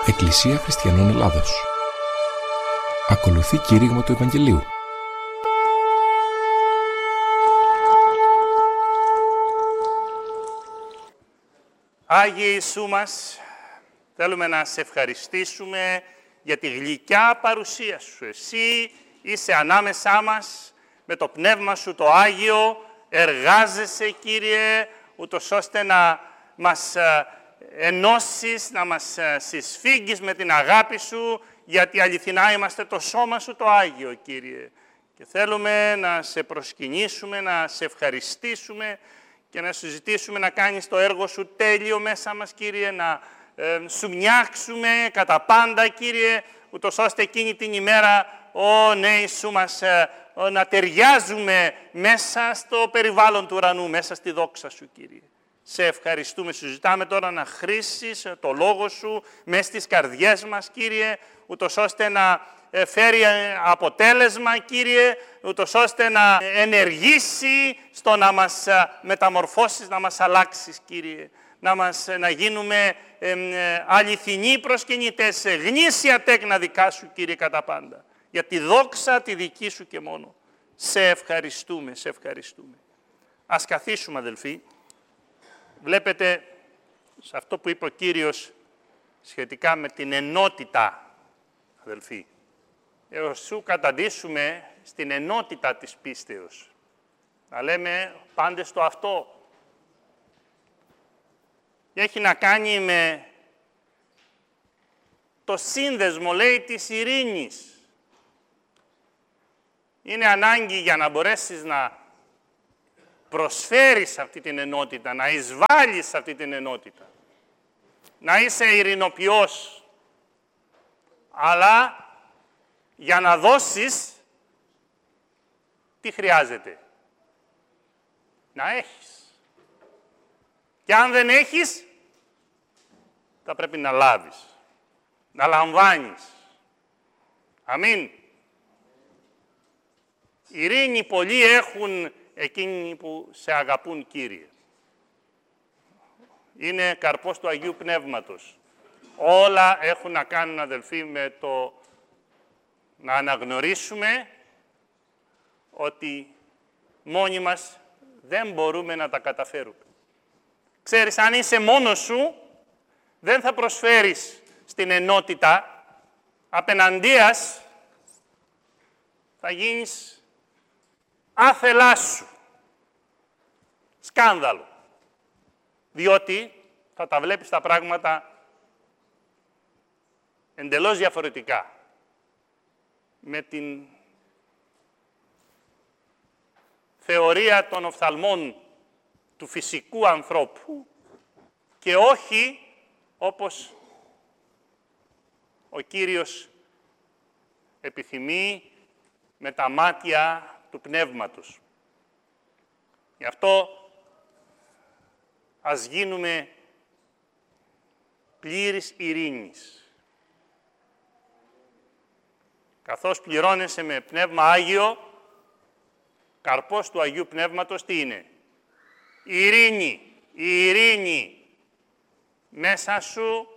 Εκκλησία Χριστιανών Ελλάδος. Ακολουθεί κήρυγμα του Ευαγγελίου. Άγιε Ιησού μας, θέλουμε να σε ευχαριστήσουμε για τη γλυκιά παρουσία Σου. Εσύ είσαι ανάμεσά μας, με το Πνεύμα Σου το Άγιο, εργάζεσαι, Κύριε, ούτως ώστε να μας ενώσεις, να μας συσφίγγεις με την αγάπη Σου, γιατί αληθινά είμαστε το σώμα Σου το Άγιο, Κύριε. Και θέλουμε να σε προσκυνήσουμε, να σε ευχαριστήσουμε και να σου ζητήσουμε να κάνεις το έργο Σου τέλειο μέσα μας, Κύριε, να Σου μοιάξουμε κατά πάντα, Κύριε, ούτως ώστε εκείνη την ημέρα, ναι, Ιησού μας, να ταιριάζουμε μέσα στο περιβάλλον του ουρανού, μέσα στη δόξα Σου, Κύριε. Σε ευχαριστούμε, σου ζητάμε τώρα να χρήσεις το Λόγο Σου μέσα στις καρδιές μας, Κύριε, ούτως ώστε να φέρει αποτέλεσμα, Κύριε, ούτως ώστε να ενεργήσει στο να μας μεταμορφώσεις, να μας αλλάξεις, Κύριε. Να γίνουμε αληθινοί προσκυνητές, γνήσια τέκνα δικά Σου, Κύριε, κατά πάντα. Για τη δόξα τη δική Σου και μόνο. Σε ευχαριστούμε, σε ευχαριστούμε. Ας καθίσουμε, αδελφοί. Βλέπετε, σε αυτό που είπε ο Κύριος σχετικά με την ενότητα, αδελφοί, σου καταντήσουμε στην ενότητα της πίστεως. Να λέμε πάντες το αυτό. Έχει να κάνει με το σύνδεσμο, λέει, της ειρήνης. Είναι ανάγκη για να μπορέσεις να προσφέρεις αυτή την ενότητα, να εισβάλλεις αυτή την ενότητα. Να είσαι ειρηνοποιός. Αλλά για να δώσεις, τι χρειάζεται? Να έχεις. Και αν δεν έχεις, θα πρέπει να λάβεις. Να λαμβάνεις. Αμήν. Ειρήνη πολλοί έχουν εκείνοι που σε αγαπούν, Κύριε. Είναι καρπός του Αγίου Πνεύματος. Όλα έχουν να κάνουν, αδελφοί, με το να αναγνωρίσουμε ότι μόνοι μας δεν μπορούμε να τα καταφέρουμε. Ξέρεις, αν είσαι μόνος σου, δεν θα προσφέρεις στην ενότητα, απέναντίας θα γίνεις άθελά σου. Σκάνδαλο. Διότι θα τα βλέπεις τα πράγματα εντελώς διαφορετικά. Με την θεωρία των οφθαλμών του φυσικού ανθρώπου και όχι όπως ο Κύριος επιθυμεί με τα μάτια του Πνεύματος. Γι' αυτό ας γίνουμε πλήρης ειρήνης. Καθώς πληρώνεσαι με Πνεύμα Άγιο, καρπός του Αγίου Πνεύματος τι είναι? Η ειρήνη. Η ειρήνη μέσα σου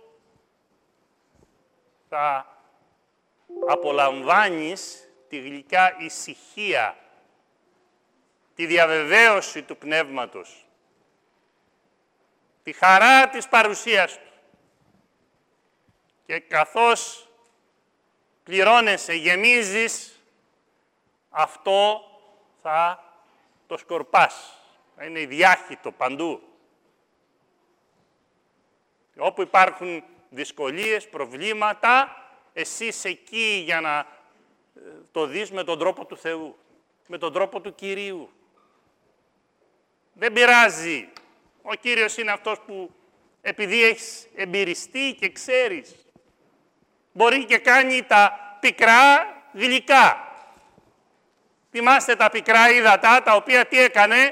θα απολαμβάνεις τη γλυκιά ησυχία, τη διαβεβαίωση του Πνεύματος, τη χαρά της παρουσίας Του. Και καθώς πληρώνεσαι, γεμίζεις, αυτό θα το σκορπάς. Θα είναι διάχυτο παντού. Και όπου υπάρχουν δυσκολίες, προβλήματα, εσύ είσαι εκεί για να το δεις με τον τρόπο του Θεού, με τον τρόπο του Κυρίου. Δεν πειράζει. Ο Κύριος είναι αυτός που επειδή έχεις εμπειριστεί και ξέρεις, μπορεί και κάνει τα πικρά γλυκά. Θυμάστε τα πικρά ύδατα, τα οποία τι έκανε?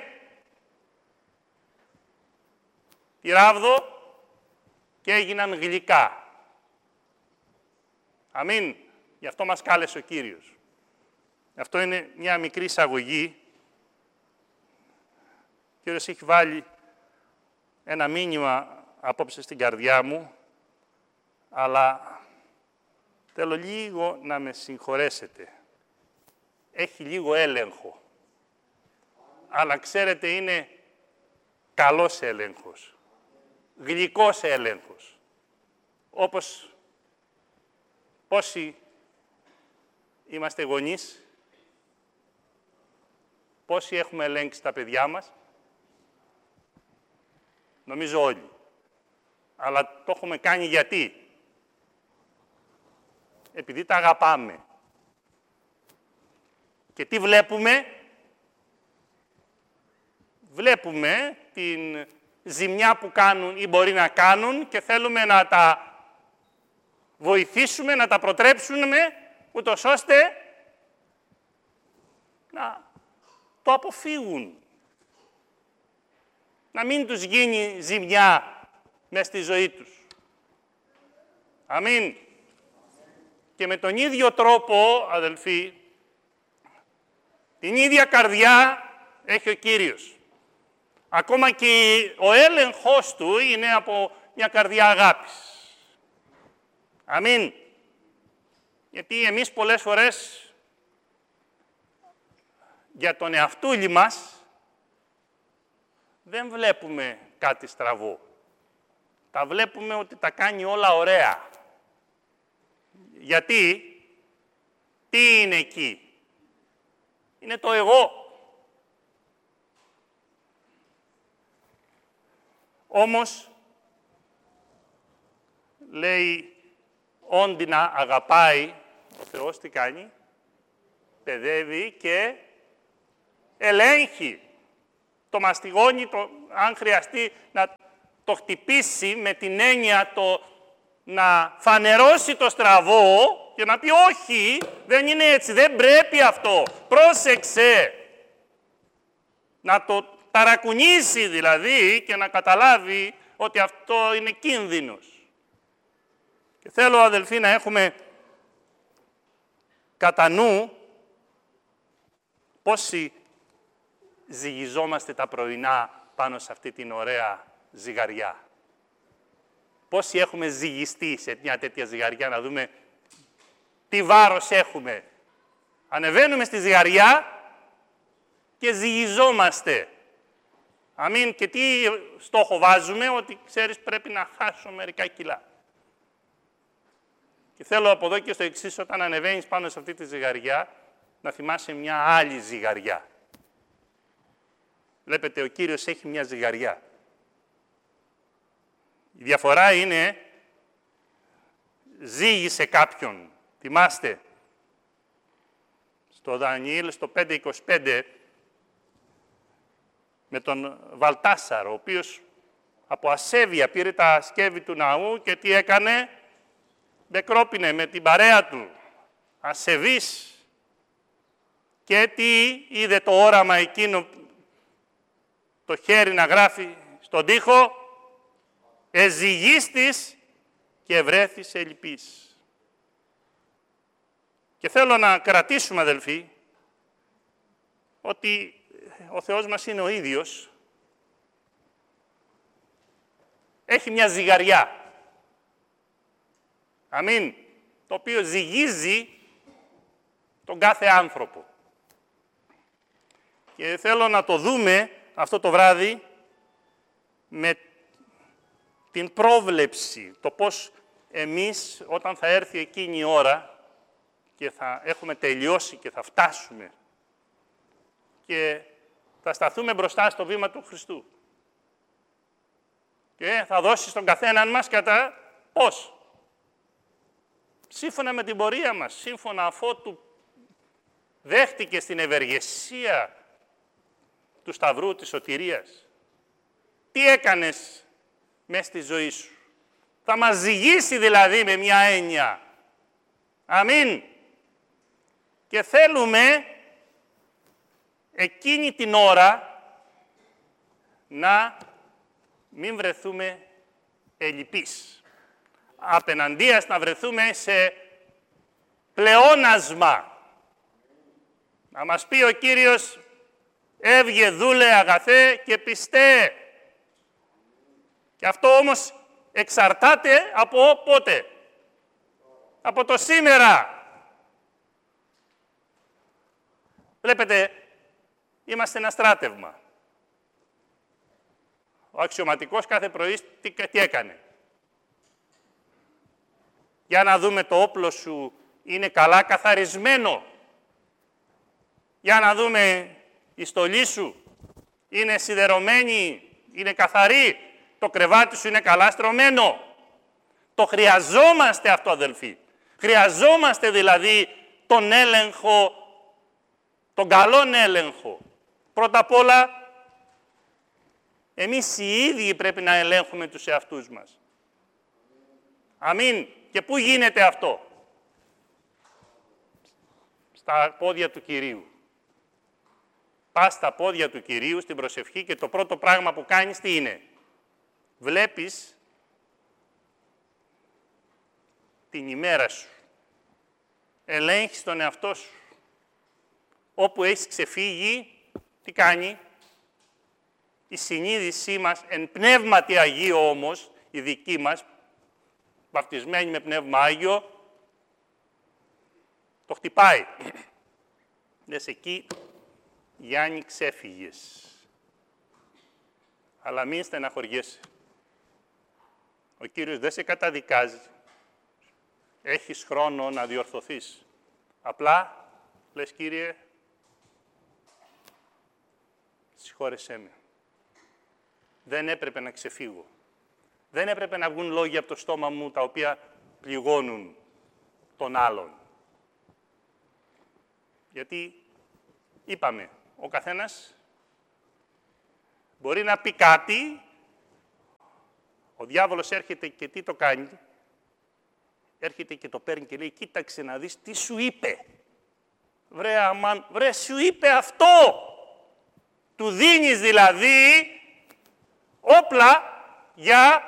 Τη ράβδο και έγιναν γλυκά. Αμήν. Γι' αυτό μας κάλεσε ο Κύριος. Αυτό είναι μια μικρή εισαγωγή. Ο Κύριος έχει βάλει ένα μήνυμα απόψε στην καρδιά μου, Αλλά θέλω λίγο να με συγχωρέσετε. Έχει λίγο έλεγχο. Αλλά ξέρετε, είναι καλός έλεγχος. Γλυκός έλεγχος. Όπως πόσοι είμαστε γονείς, πόσοι έχουμε ελέγξει τα παιδιά μας. Νομίζω όλοι. Αλλά το έχουμε κάνει γιατί? Επειδή τα αγαπάμε. Και τι βλέπουμε? Βλέπουμε την ζημιά που κάνουν ή μπορεί να κάνουν και θέλουμε να τα βοηθήσουμε, να τα προτρέψουμε, ούτως ώστε να το αποφύγουν. Να μην τους γίνει ζημιά μες στη ζωή τους. Αμήν. Και με τον ίδιο τρόπο, αδελφοί, την ίδια καρδιά έχει ο Κύριος. Ακόμα και ο έλεγχος του είναι από μια καρδιά αγάπης. Αμήν. Γιατί εμείς πολλές φορές για τον εαυτούλη μας δεν βλέπουμε κάτι στραβό. Τα βλέπουμε ότι τα κάνει όλα ωραία. Γιατί, τι είναι εκεί? Είναι το εγώ. Όμως, λέει, όντινα αγαπάει, ο Θεός τι κάνει? Παιδεύει και ελέγχει. Το μαστιγώνει, αν χρειαστεί να το χτυπήσει με την έννοια να φανερώσει το στραβό και να πει όχι, δεν είναι έτσι, δεν πρέπει αυτό, πρόσεξε. Να το ταρακουνήσει δηλαδή και να καταλάβει ότι αυτό είναι κίνδυνος. Και θέλω, αδελφοί, να έχουμε κατά νου πόσοι ζυγιζόμαστε τα πρωινά πάνω σε αυτή την ωραία ζυγαριά. Πόσοι έχουμε ζυγιστεί σε μια τέτοια ζυγαριά, να δούμε τι βάρος έχουμε. Ανεβαίνουμε στη ζυγαριά και ζυγιζόμαστε. Αμήν. Και τι στόχο βάζουμε? Ότι ξέρεις πρέπει να χάσω μερικά κιλά. Και θέλω από εδώ και στο εξής, όταν ανεβαίνεις πάνω σε αυτή τη ζυγαριά, να θυμάσαι μια άλλη ζυγαριά. Βλέπετε, ο Κύριος έχει μια ζυγαριά. Η διαφορά είναι, ζύγισε κάποιον. Θυμάστε, στο Δανιήλ, στο 5.25, με τον Βαλτάσαρ, ο οποίος από ασέβεια πήρε τα σκεύη του ναού και τι έκανε? Μπεκρόπινε με την παρέα του, ασεβής. Και τι είδε το όραμα εκείνο, το χέρι να γράφει στον τοίχο? Εζυγίστης και βρέθης ελλειπής. Και θέλω να κρατήσουμε, αδελφοί, ότι ο Θεός μας είναι ο ίδιος. Έχει μια ζυγαριά. Αμήν. Το οποίο ζυγίζει τον κάθε άνθρωπο. Και θέλω να το δούμε αυτό το βράδυ με την πρόβλεψη, το πώς εμείς όταν θα έρθει εκείνη η ώρα και θα έχουμε τελειώσει και θα φτάσουμε και θα σταθούμε μπροστά στο βήμα του Χριστού και θα δώσει στον καθέναν μας κατά πώς? Σύμφωνα με την πορεία μας, σύμφωνα αφότου δέχτηκε στην ευεργεσία του Σταυρού της σωτηρίας. Τι έκανες μες στη ζωή σου? Θα μας ζυγίσει δηλαδή με μια έννοια. Αμήν. Και θέλουμε εκείνη την ώρα να μην βρεθούμε ελλειπείς. Απεναντίας να βρεθούμε σε πλεόνασμα. Να μας πει ο Κύριος, έβγε δούλε αγαθέ και πιστέ. Και αυτό όμως εξαρτάται από πότε? Από το σήμερα. Βλέπετε, είμαστε ένα στράτευμα. Ο αξιωματικός κάθε πρωί τι έκανε. Για να δούμε το όπλο σου είναι καλά καθαρισμένο. Για να δούμε η στολή σου είναι σιδερωμένη, είναι καθαρή. Το κρεβάτι σου είναι καλά στρωμένο. Το χρειαζόμαστε αυτό, αδελφοί. Χρειαζόμαστε δηλαδή τον έλεγχο, τον καλόν έλεγχο. Πρώτα απ' όλα, εμείς οι ίδιοι πρέπει να ελέγχουμε τους εαυτούς μας. Αμήν. Και πού γίνεται αυτό? Στα πόδια του Κυρίου. Πας στα πόδια του Κυρίου στην προσευχή και το πρώτο πράγμα που κάνεις τι είναι? Βλέπεις την ημέρα σου. Ελέγχεις τον εαυτό σου. Όπου έχεις ξεφύγει, τι κάνει? Η συνείδησή μας, εν πνεύματι Αγίο όμως, η δική μας, βαπτισμένη με Πνεύμα Άγιο, το χτυπάει. Λες εκεί, Γιάννη, ξέφυγες. Αλλά μην στεναχωριέσαι. Ο Κύριος δεν σε καταδικάζει. Έχεις χρόνο να διορθωθείς. Απλά, λες, Κύριε, συγχώρεσέ με. Δεν έπρεπε να ξεφύγω. Δεν έπρεπε να βγουν λόγια από το στόμα μου τα οποία πληγώνουν τον άλλον. Γιατί, είπαμε, ο καθένας μπορεί να πει κάτι, ο διάβολος έρχεται και τι το κάνει? Έρχεται και το παίρνει και λέει, κοίταξε να δεις τι σου είπε. Βρε, σου είπε αυτό. Του δίνεις δηλαδή όπλα για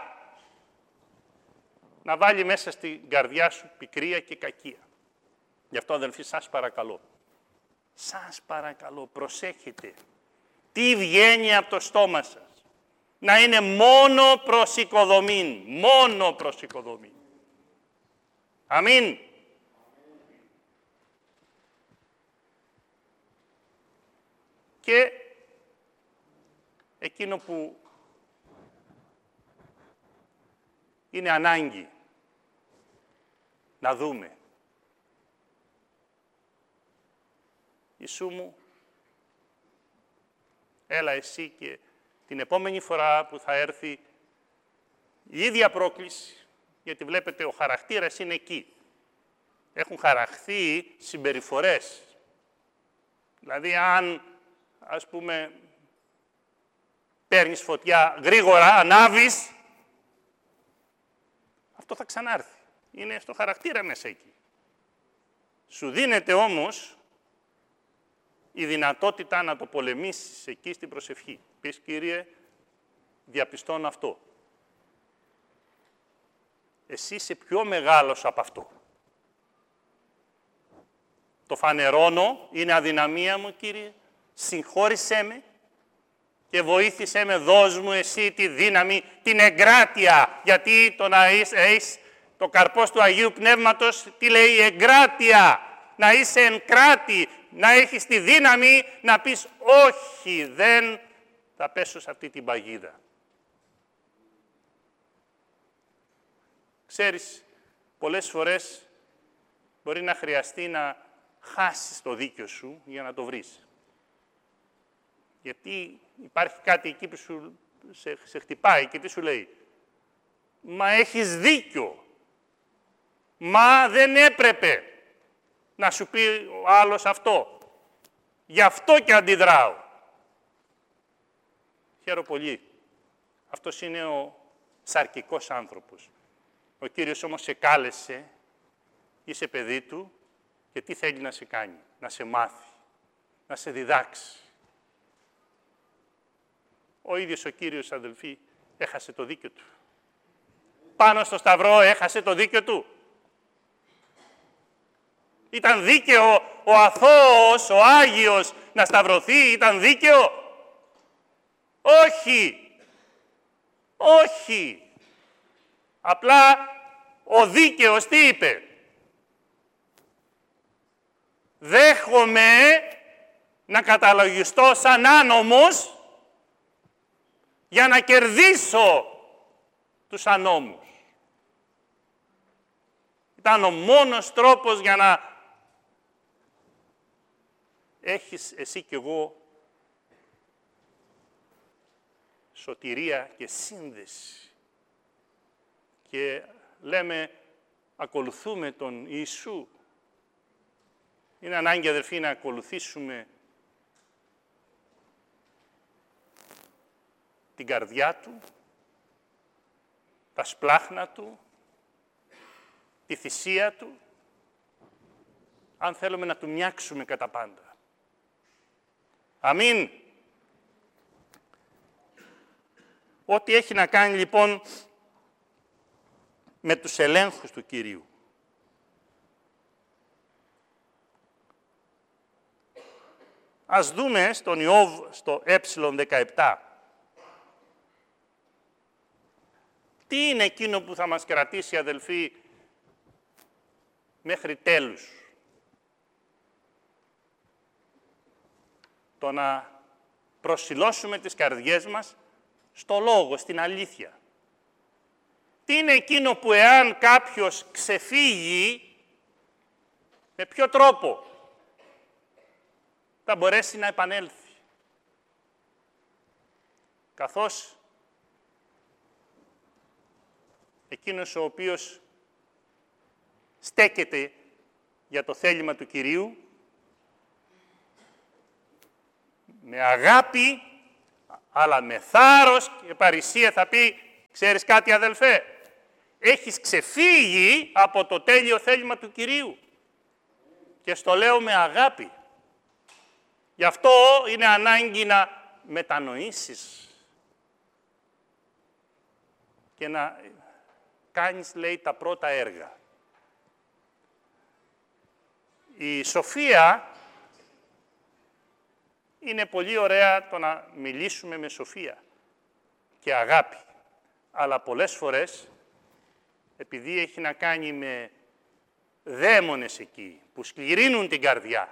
να βάλει μέσα στην καρδιά σου πικρία και κακία. Γι' αυτό, αδελφοί, σας παρακαλώ, προσέχετε. Τι βγαίνει από το στόμα σας. Να είναι μόνο προς οικοδομήν. Μόνο προς οικοδομήν. Αμήν. Και εκείνο που είναι ανάγκη να δούμε. Ιησού μου, έλα εσύ και την επόμενη φορά που θα έρθει η ίδια πρόκληση, γιατί βλέπετε ο χαρακτήρας είναι εκεί. Έχουν χαραχθεί συμπεριφορές. Δηλαδή αν, ας πούμε, παίρνεις φωτιά γρήγορα, ανάβεις, αυτό θα ξανάρθει. Είναι στο χαρακτήρα μέσα εκεί. Σου δίνεται όμως η δυνατότητα να το πολεμήσεις εκεί στην προσευχή. Πεις, Κύριε, διαπιστώνω αυτό. Εσύ είσαι πιο μεγάλος από αυτό. Το φανερώνω, είναι αδυναμία μου, Κύριε. Συγχώρησέ με και βοήθησέ με, δώσ' μου εσύ τη δύναμη, την εγκράτεια. Γιατί το να έχεις το καρπός του Αγίου Πνεύματος, τι λέει, εγκράτεια. Να είσαι εν κράτη, να έχεις τη δύναμη να πεις όχι, δεν θα πέσω σε αυτή την παγίδα. Ξέρεις, πολλές φορές μπορεί να χρειαστεί να χάσεις το δίκιο σου για να το βρεις. Γιατί υπάρχει κάτι εκεί που σε χτυπάει και τι σου λέει. Μα έχεις δίκιο. Μα δεν έπρεπε να σου πει ο άλλος αυτό. Γι' αυτό και αντιδράω. Χαίρομαι πολύ. Αυτός είναι ο σαρκικός άνθρωπος. Ο Κύριος όμως σε κάλεσε, είσαι παιδί του και τι θέλει να σε κάνει? Να σε μάθει, να σε διδάξει. Ο ίδιος ο Κύριος, αδελφοί, έχασε το δίκιο του. Πάνω στο σταυρό έχασε το δίκιο του. Ήταν δίκαιο ο αθώος, ο Άγιος να σταυρωθεί, ήταν δίκαιο? Όχι. Όχι. Απλά ο δίκαιος τι είπε? Δέχομαι να καταλογιστώ σαν άνομος για να κερδίσω τους ανώμους. Ήταν ο μόνος τρόπος για να έχεις εσύ κι εγώ σωτηρία και σύνδεση. Και λέμε, ακολουθούμε τον Ιησού. Είναι ανάγκη, αδελφοί, να ακολουθήσουμε την καρδιά Του, τα σπλάχνα Του, τη θυσία Του, αν θέλουμε να Του μιάξουμε κατά πάντα. Αμήν. Ό,τι έχει να κάνει λοιπόν με τους ελέγχους του Κυρίου. Ας δούμε στον Ιώβ, στο ε17. Τι είναι εκείνο που θα μας κρατήσει, αδελφοί, μέχρι τέλους. Το να προσιλώσουμε τις καρδιές μας στο λόγο, στην αλήθεια. Τι είναι εκείνο που εάν κάποιος ξεφύγει, με ποιο τρόπο θα μπορέσει να επανέλθει. Καθώς εκείνος ο οποίος στέκεται για το θέλημα του Κυρίου, με αγάπη, αλλά με θάρρος και παρησία θα πει, ξέρεις κάτι αδελφέ, έχεις ξεφύγει από το τέλειο θέλημα του Κυρίου. Και στο λέω με αγάπη. Γι' αυτό είναι ανάγκη να μετανοήσεις και να κάνεις, λέει, τα πρώτα έργα. Η σοφία είναι πολύ ωραία το να μιλήσουμε με σοφία και αγάπη. Αλλά πολλές φορές, επειδή έχει να κάνει με δαίμονες εκεί, που σκληρύνουν την καρδιά,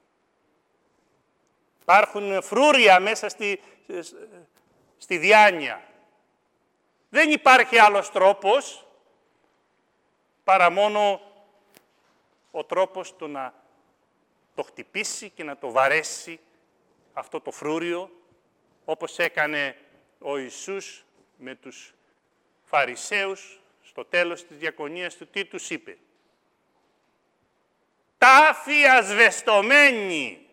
υπάρχουν φρούρια μέσα στη διάνοια. Δεν υπάρχει άλλος τρόπος παρά μόνο ο τρόπος το να το χτυπήσει και να το βαρέσει αυτό το φρούριο, όπως έκανε ο Ιησούς με τους Φαρισαίους στο τέλος της διακονίας του. Τι τους είπε? Τάφοι ασβεστομένοι.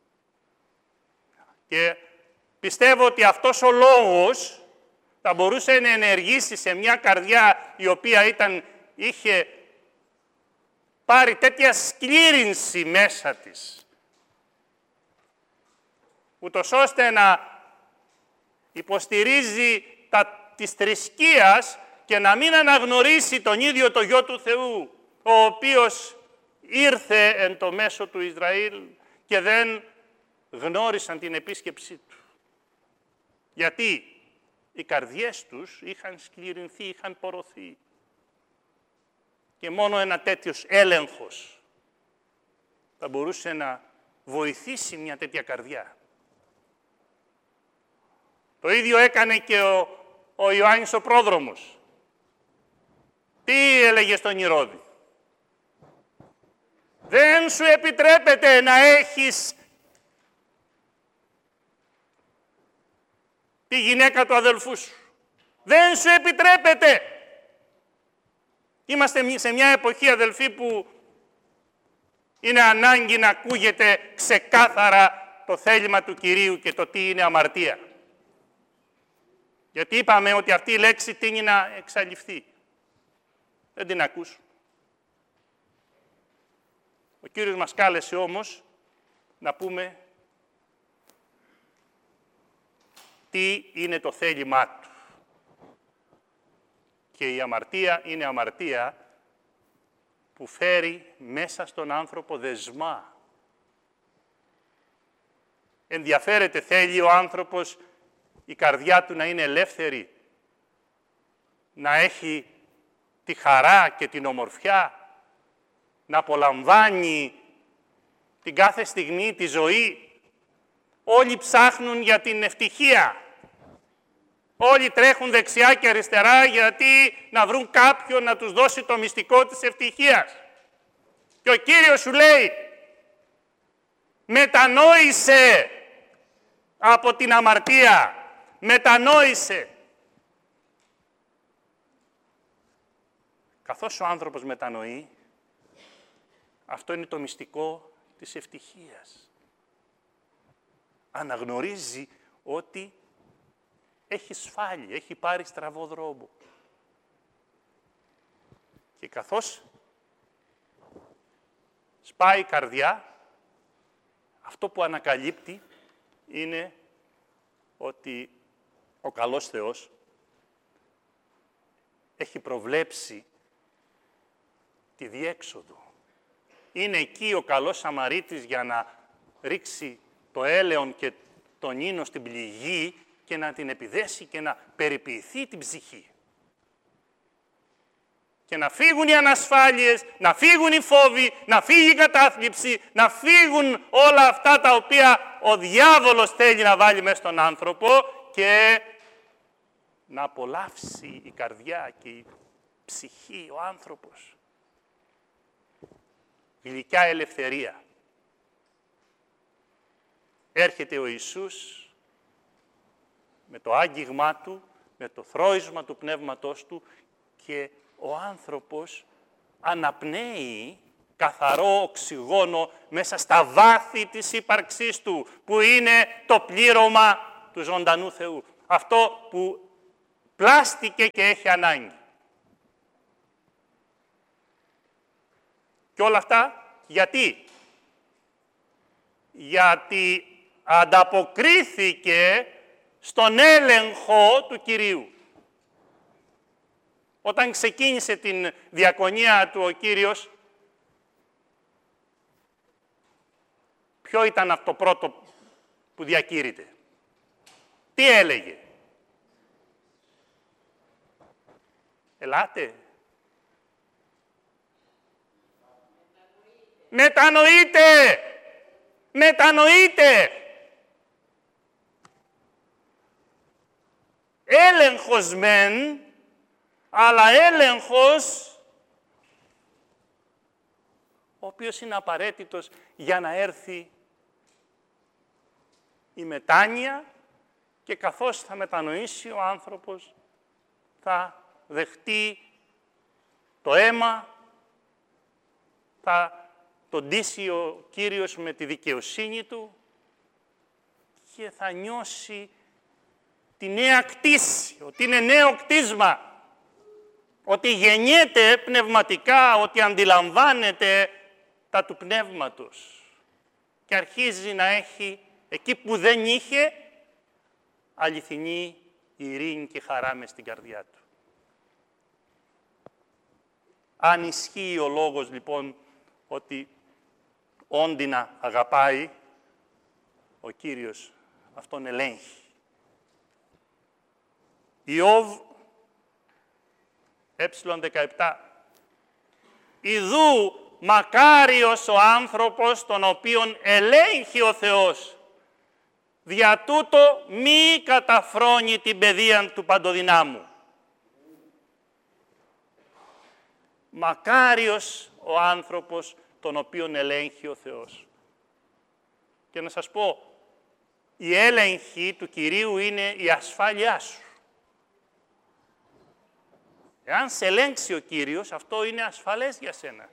Και πιστεύω ότι αυτός ο λόγος θα μπορούσε να ενεργήσει σε μια καρδιά η οποία είχε πάρει τέτοια σκλήρυνση μέσα της, ούτως ώστε να υποστηρίζει της θρησκείας και να μην αναγνωρίσει τον ίδιο το Γιο του Θεού, ο οποίος ήρθε εν το μέσο του Ισραήλ και δεν γνώρισαν την επίσκεψή του. Γιατί οι καρδιές τους είχαν σκληρυνθεί, είχαν πορωθεί. Και μόνο ένα τέτοιος έλεγχος θα μπορούσε να βοηθήσει μια τέτοια καρδιά. Το ίδιο έκανε και ο Ιωάννης ο πρόδρομος. Τι έλεγε στον Ηρώδη? Δεν σου επιτρέπεται να έχεις τη γυναίκα του αδελφού σου. Δεν σου επιτρέπεται. Είμαστε σε μια εποχή, αδελφοί, που είναι ανάγκη να ακούγεται ξεκάθαρα το θέλημα του Κυρίου και το τι είναι αμαρτία. Γιατί είπαμε ότι αυτή η λέξη τείνει να εξαλειφθεί. Δεν την ακούς. Ο Κύριος μας κάλεσε όμως να πούμε τι είναι το θέλημά Του. Και η αμαρτία είναι αμαρτία που φέρει μέσα στον άνθρωπο δεσμά. Ενδιαφέρεται, θέλει ο άνθρωπος η καρδιά του να είναι ελεύθερη, να έχει τη χαρά και την ομορφιά, να απολαμβάνει την κάθε στιγμή, τη ζωή. Όλοι ψάχνουν για την ευτυχία. Όλοι τρέχουν δεξιά και αριστερά γιατί να βρουν κάποιον να τους δώσει το μυστικό της ευτυχίας. Και ο Κύριος σου λέει, μετανόησε από την αμαρτία. Μετανόησε. Καθώς ο άνθρωπος μετανοεί, αυτό είναι το μυστικό της ευτυχίας. Αναγνωρίζει ότι έχει σφάλει, έχει πάρει στραβό δρόμο. Και καθώς σπάει η καρδιά, αυτό που ανακαλύπτει είναι ότι ο καλός Θεός έχει προβλέψει τη διέξοδο. Είναι εκεί ο καλός Σαμαρίτης για να ρίξει το έλεον και τον ίνο στην πληγή και να την επιδέσει και να περιποιηθεί την ψυχή. Και να φύγουν οι ανασφάλειες, να φύγουν οι φόβοι, να φύγει η κατάθλιψη, να φύγουν όλα αυτά τα οποία ο διάβολος θέλει να βάλει μέσα στον άνθρωπο και να απολαύσει η καρδιά και η ψυχή, ο άνθρωπος. Γλυκιά ελευθερία. Έρχεται ο Ιησούς με το άγγιγμά Του, με το θρώισμα του Πνεύματός Του και ο άνθρωπος αναπνέει καθαρό οξυγόνο μέσα στα βάθη της ύπαρξής του, που είναι το πλήρωμα του ζωντανού Θεού. Αυτό που πλάστηκε και έχει ανάγκη. Και όλα αυτά γιατί? Γιατί ανταποκρίθηκε στον έλεγχο του Κυρίου. Όταν ξεκίνησε την διακονία του ο Κύριος, ποιο ήταν αυτό πρώτο που διακήρυτε? Τι έλεγε? Ελάτε. Μετανοείτε! Μετανοείτε! Έλεγχος μεν, αλλά έλεγχος ο οποίος είναι απαραίτητος για να έρθει η μετάνοια και καθώς θα μετανοήσει ο άνθρωπος θα δεχτεί το αίμα, θα τον ντύσει ο Κύριος με τη δικαιοσύνη Του και θα νιώσει τη νέα κτήση, ότι είναι νέο κτίσμα, ότι γεννιέται πνευματικά, ότι αντιλαμβάνεται τα του πνεύματος και αρχίζει να έχει εκεί που δεν είχε αληθινή ειρήνη και χαρά μες στην καρδιά του. Αν ισχύει ο λόγος λοιπόν ότι όντινα αγαπάει, ο Κύριος αυτόν ελέγχει. Ιώβ, ε17. Ιδού μακάριος ο άνθρωπος τον οποίον ελέγχει ο Θεός. Δια τούτο μη καταφρόνει την παιδεία του παντοδυνάμου. Μακάριος ο άνθρωπος τον οποίον ελέγχει ο Θεός. Και να σας πω, η έλεγχη του Κυρίου είναι η ασφάλειά σου. Εάν σε ελέγξει ο Κύριος, αυτό είναι ασφαλές για σένα.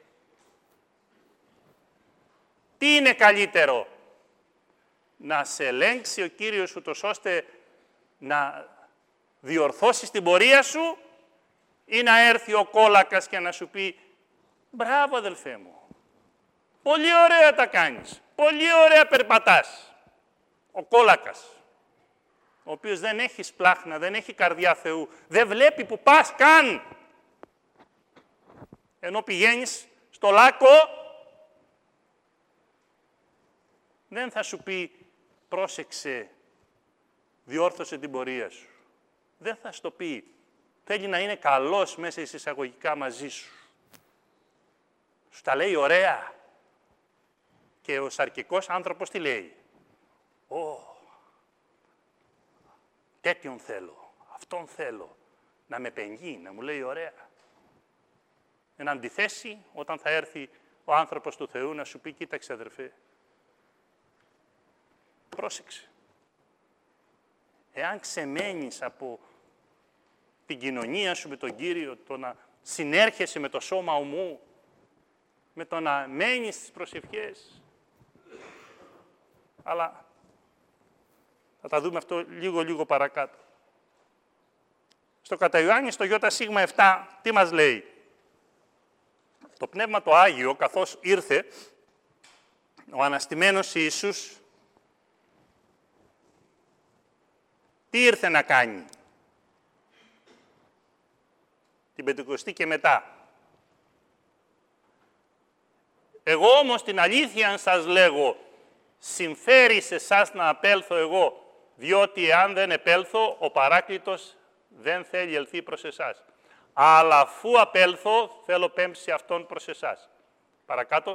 Τι είναι καλύτερο? Να σε ελέγξει ο Κύριος ούτως ώστε να διορθώσεις την πορεία σου ή να έρθει ο κόλακας και να σου πει «Μπράβο αδελφέ μου, πολύ ωραία τα κάνεις, πολύ ωραία περπατάς». Ο κόλακας, ο οποίος δεν έχει σπλάχνα, δεν έχει καρδιά Θεού, δεν βλέπει που πας καν. Ενώ πηγαίνεις στο λάκκο, δεν θα σου πει πρόσεξε, διόρθωσε την πορεία σου. Δεν θα σου το πει. Θέλει να είναι καλός μέσα εισαγωγικά μαζί σου. Σου τα λέει ωραία. Και ο σαρκικός άνθρωπος τι λέει? Τέτοιον θέλω, αυτόν θέλω, να με πενγεί, να μου λέει ωραία. Εν αντιθέσει, όταν θα έρθει ο άνθρωπος του Θεού να σου πει, κοίταξε αδερφέ, πρόσεξε. Εάν ξεμένεις από την κοινωνία σου με τον Κύριο, το να συνέρχεσαι με το σώμα ομού, με το να μένεις στις προσευχές, αλλά θα τα δούμε αυτό λίγο παρακάτω. Στο κατά Ιωάννη, στο ΙΣ7, τι μας λέει? Το Πνεύμα το Άγιο, καθώς ήρθε, ο αναστημένος Ιησούς, τι ήρθε να κάνει? Την Πεντηκοστή και μετά. Εγώ όμως την αλήθεια σας λέγω, συμφέρει σε εσάς να απέλθω εγώ, διότι εάν δεν επέλθω, ο Παράκλητος δεν θέλει ελθεί προς εσάς. Αλλά αφού απέλθω, θέλω πέμψει αυτόν προς εσάς. Παρακάτω.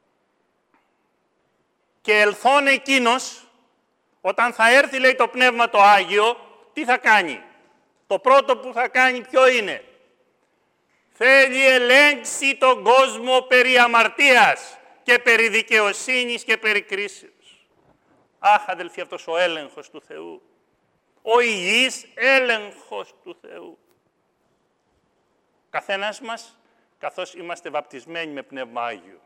Και ελθόν εκείνος, όταν θα έρθει, λέει, το Πνεύμα το Άγιο, τι θα κάνει? Το πρώτο που θα κάνει ποιο είναι? Θέλει ελέγξει τον κόσμο περί αμαρτίας και περί δικαιοσύνης και περί κρίσεως. Αχ, αδελφοί, αυτός ο έλεγχος του Θεού. Ο υγιής έλεγχος του Θεού. Καθένας μας, καθώς είμαστε βαπτισμένοι με Πνεύμα Άγιο,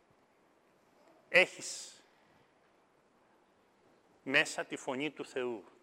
έχεις μέσα τη φωνή του Θεού.